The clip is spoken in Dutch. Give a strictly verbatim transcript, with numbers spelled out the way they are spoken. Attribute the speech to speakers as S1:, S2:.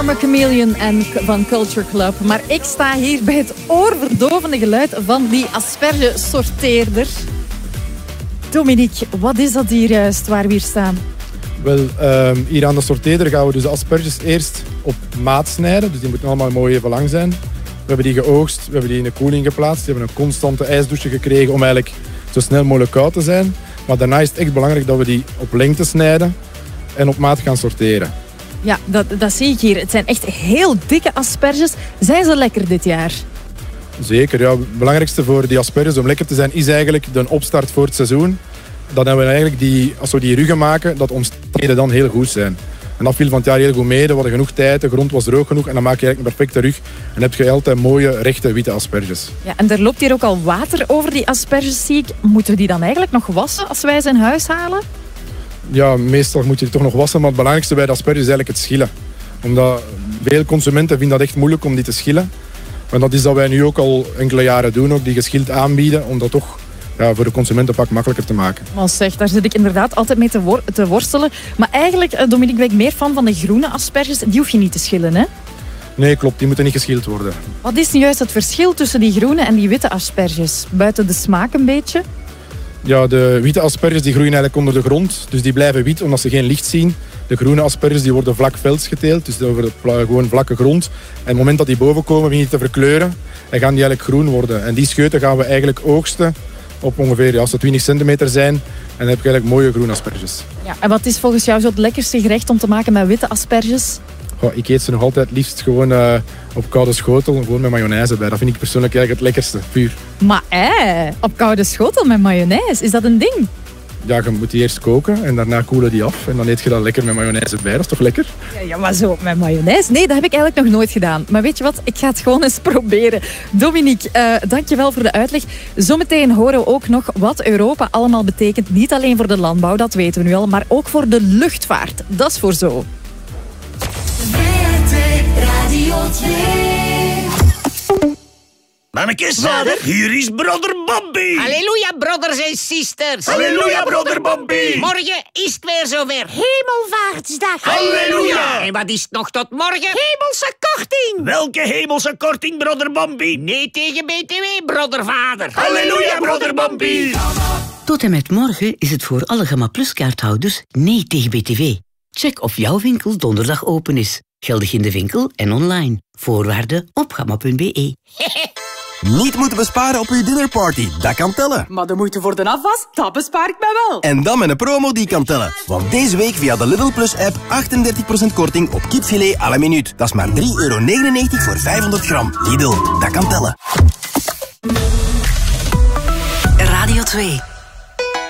S1: Karma Chameleon en van Culture Club. Maar ik sta hier bij het oorverdovende geluid van die aspergesorteerder. Dominique, wat is dat hier juist waar we hier staan?
S2: Wel, uh, hier aan de sorteerder gaan we dus de asperges eerst op maat snijden. Dus die moeten allemaal mooi even lang zijn. We hebben die geoogst, we hebben die in de koeling geplaatst. Die hebben een constante ijsdouche gekregen om eigenlijk zo snel mogelijk koud te zijn. Maar daarna is het echt belangrijk dat we die op lengte snijden en op maat gaan sorteren.
S1: Ja, dat, dat zie ik hier. Het zijn echt heel dikke asperges. Zijn ze lekker dit jaar?
S2: Zeker, ja. Het belangrijkste voor die asperges om lekker te zijn is eigenlijk de opstart voor het seizoen. Dat hebben we eigenlijk die, als we die ruggen maken, dat omstandigheden dan heel goed zijn. En dat viel van het jaar heel goed mee. We hadden genoeg tijd, de grond was droog genoeg en dan maak je eigenlijk een perfecte rug. En dan heb je altijd mooie, rechte, witte asperges.
S1: Ja, en er loopt hier ook al water over die asperges, zie ik. Moeten we die dan eigenlijk nog wassen als wij ze in huis halen?
S2: Ja, meestal moet je die toch nog wassen, maar het belangrijkste bij de asperges is eigenlijk het schillen. Omdat veel consumenten vinden dat echt moeilijk om die te schillen. En dat is dat wij nu ook al enkele jaren doen, ook die geschild aanbieden, om dat toch ja, voor de consumentenpak makkelijker te maken.
S1: Maar zeg, daar zit ik inderdaad altijd mee te, wor te worstelen. Maar eigenlijk, Dominique, ben ik meer fan van de groene asperges. Die hoef je niet te schillen, hè?
S2: Nee, klopt. Die moeten niet geschild worden.
S1: Wat is nu juist het verschil tussen die groene en die witte asperges? Buiten de smaak een beetje?
S2: Ja, de witte asperges die groeien eigenlijk onder de grond. Dus die blijven wit omdat ze geen licht zien. De groene asperges die worden vlak velds geteeld. Dus over gewoon vlakke grond. En op het moment dat die boven komen, beginnen die te verkleuren. En gaan die eigenlijk groen worden. En die scheuten gaan we eigenlijk oogsten op ongeveer, ja, als ze twintig centimeter zijn. En dan heb je eigenlijk mooie groene asperges.
S1: Ja, en wat is volgens jou zo het lekkerste gerecht om te maken met witte asperges?
S2: Oh, ik eet ze nog altijd liefst gewoon uh, op koude schotel, gewoon met mayonaise bij. Dat vind ik persoonlijk eigenlijk het lekkerste, puur.
S1: Maar eh, op koude schotel met mayonaise, is dat een ding?
S2: Ja, je moet die eerst koken en daarna koelen die af. En dan eet je dat lekker met mayonaise bij. Dat is toch lekker?
S1: Ja, ja, maar zo met mayonaise? Nee, dat heb ik eigenlijk nog nooit gedaan. Maar weet je wat? Ik ga het gewoon eens proberen. Dominique, uh, dankjewel voor de uitleg. Zometeen horen we ook nog wat Europa allemaal betekent. Niet alleen voor de landbouw, dat weten we nu al, maar ook voor de luchtvaart. Dat is voor zo.
S3: Radio twee.
S4: Mannekes, vader, hier is broder Bobby.
S5: Halleluja, brothers en sisters.
S4: Halleluja, broder Bobby.
S5: Morgen is het weer zover. Hemelvaartsdag.
S4: Halleluja.
S5: En wat is het nog tot morgen? Hemelse korting.
S4: Welke hemelse korting, broder Bobby?
S5: Nee tegen B T W, broder vader.
S4: Halleluja, broder Bobby.
S6: Tot en met morgen is het voor alle Gamma Plus kaarthouders nee tegen B T W. Check of jouw winkel donderdag open is. Geldig in de winkel en online. Voorwaarden op gamma punt b e.
S7: Niet moeten besparen op uw dinnerparty, dat kan tellen.
S8: Maar de moeite voor de afwas, dat bespaar ik mij wel.
S7: En dan met een promo die kan tellen. Want deze week via de Lidl Plus app achtendertig procent korting op kipfilet à la minuut. Dat is maar drie euro negenennegentig voor vijfhonderd gram. Lidl, dat kan tellen.
S6: Radio twee.